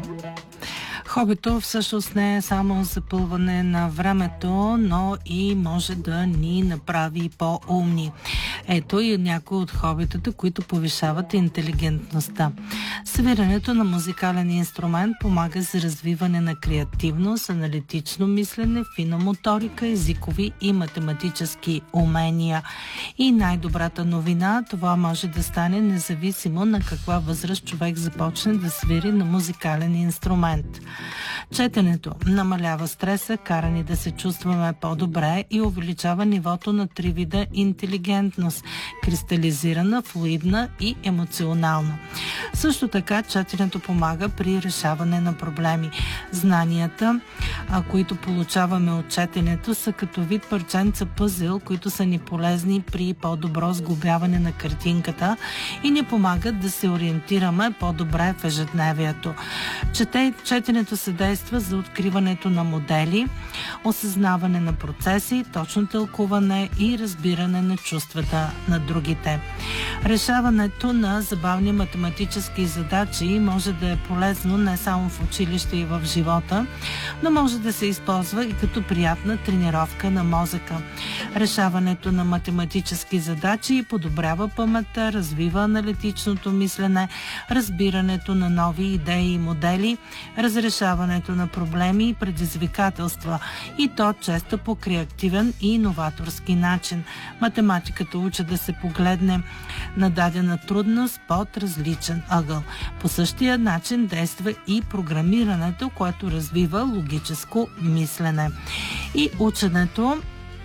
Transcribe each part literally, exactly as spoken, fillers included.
Хобито всъщност не е само запълване на времето, но и може да ни направи по-умни. Ето и някои от хобитата, които повишават интелигентността. Свирането на музикален инструмент помага за развиване на креативност, аналитично мислене, фина моторика, езикови и математически умения. И най-добрата новина, това може да стане независимо на каква възраст човек започне да свири на музикален инструмент. Четенето намалява стреса, кара ни да се чувстваме по-добре и увеличава нивото на три вида интелигентност – кристализирана, флуидна и емоционална. Също така, четенето помага при решаване на проблеми. Знанията, а, които получаваме от четенето, са като вид парченца пъзел, които са ни полезни при по-добро сглобяване на картинката и ни помагат да се ориентираме по-добре в ежедневието. Чете, четенето съдейства за откриването на модели, осъзнаване на процеси, точно тълкуване и разбиране на чувствата на другите. Решаването на забавни математически задачи може да е полезно не само в училище и в живота, но може да се използва и като приятна тренировка на мозъка. Решаването на математически задачи подобрява паметта, развива аналитичното мислене, разбирането на нови идеи и модели, разрешаването на проблеми и предизвикателства, и то често по креативен и иноваторски начин. Математиката учи да се погледне на дадена трудност под различен ъгъл. По същия начин действа и програмирането, което развива логическо мислене. И ученето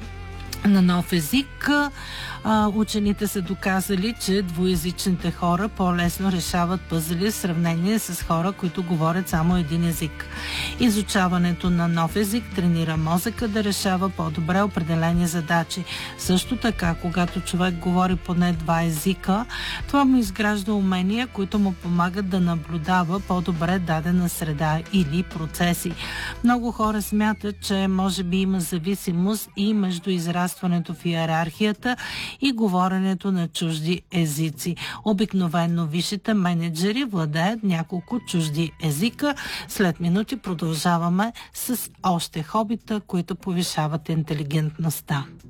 на нов език. А, учените са доказали, че двуезичните хора по-лесно решават пъзели в сравнение с хора, които говорят само един език. Изучаването на нов език тренира мозъка да решава по-добре определени задачи. Също така, когато човек говори поне два езика, това му изгражда умения, които му помагат да наблюдава по-добре дадена среда или процеси. Много хора смятат, че може би има зависимост и между израстването в иерархията и говоренето на чужди езици. Обикновено висшите менеджери владеят няколко чужди езика. След минути продължаваме с още хобита, които повишават интелигентността.